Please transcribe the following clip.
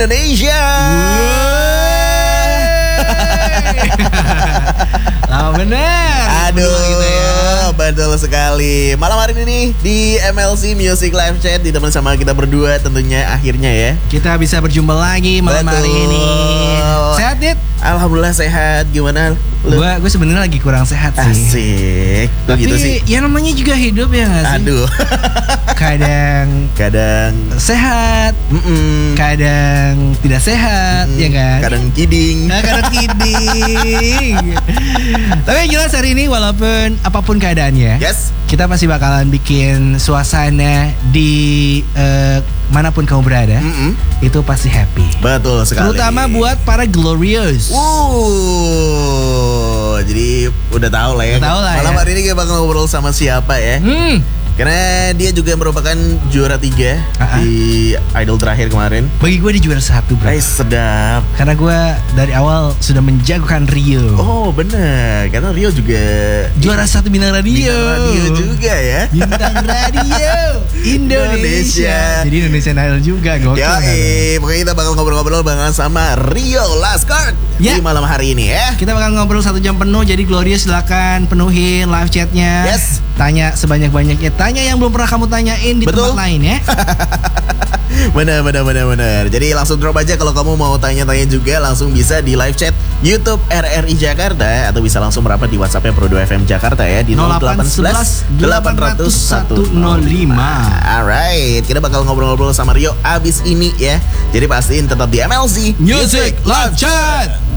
Indonesia. Lama bener. Aduh, gitu ya. betul sekali. Malam hari ini nih di MLC Music Live Chat ditemani sama kita berdua tentunya akhirnya ya. Kita bisa berjumpa lagi malam hari ini. Sehat, Dit? Alhamdulillah sehat. Gimana lu? Gue sebenarnya lagi kurang sehat sih. Asik. Kok Tapi gitu sih? ya namanya juga hidup ya nggak sih? Aduh. Kadang sehat, kadang tidak sehat, ya kan? Kadang kidding. Kadang kidding. Tapi yang jelas hari ini walaupun apapun keadaannya, Yes. kita pasti bakalan bikin suasana di manapun kamu berada, itu pasti happy. Betul sekali. Terutama buat para glorious. Jadi udah tahu lah ya. Malam hari ini kita bakal ngobrol sama siapa ya? Karena dia juga merupakan juara 3 di Idol terakhir kemarin. Bagi gue dia juara 1, bro. Sedap. Karena gue dari awal sudah menjagokan Rio. Oh bener, karena Rio juga juara 1 bintang radio. Bintang radio juga ya. Bintang radio Indonesia. Jadi Indonesian Idol juga. Gokil. Pokoknya kita bakal ngobrol-ngobrol banget sama Rio Laskart di malam hari ini ya. Kita bakal ngobrol 1 jam penuh. Jadi Glorious silakan penuhin live chatnya. Yes. Tanya sebanyak-banyaknya. Tanya yang belum pernah kamu tanyain di tempat lain ya. Benar. Jadi langsung drop aja kalau kamu mau tanya-tanya juga, langsung bisa di live chat YouTube RRI Jakarta atau bisa langsung merapat di WhatsApp-nya Pro 2 FM Jakarta ya di 0811 800 105. Alright, kita bakal ngobrol-ngobrol sama Rio abis ini ya. Jadi pastiin tetap di MLC Music Live Chat.